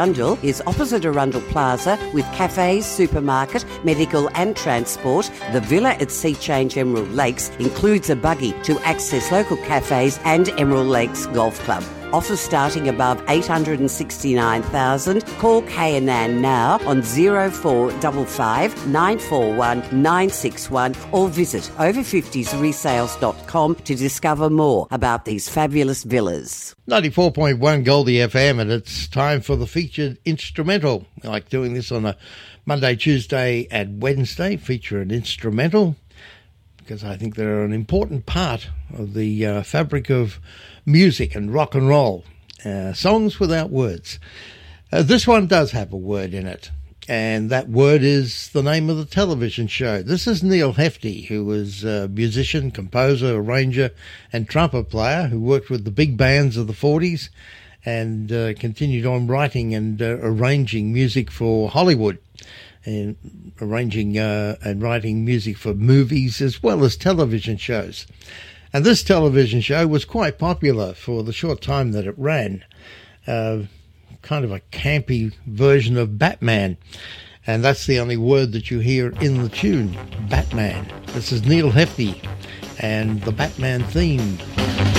Arundel is opposite Arundel Plaza with cafes, supermarket, medical and transport. The villa at Sea Change Emerald Lakes includes a buggy to access local cafes and Emerald Lakes Golf Club. Offers starting above $869,000. Call K&N now on 0455 941 961 or visit over50sresales.com to discover more about these fabulous villas. 94.1 Goldie FM, and it's time for the featured instrumental. I like doing this on a Monday, Tuesday and Wednesday, feature an instrumental, because I think they're an important part of the fabric of music and rock and roll. Songs without words. This one does have a word in it, and that word is the name of the television show. This is Neil Hefti, who was a musician, composer, arranger and trumpet player who worked with the big bands of the 40s and continued on writing and arranging music for Hollywood, and arranging and writing music for movies as well as television shows. And this television show was quite popular for the short time that it ran. Kind of a campy version of Batman. And that's the only word that you hear in the tune, Batman. This is Neil Hefti and the Batman theme.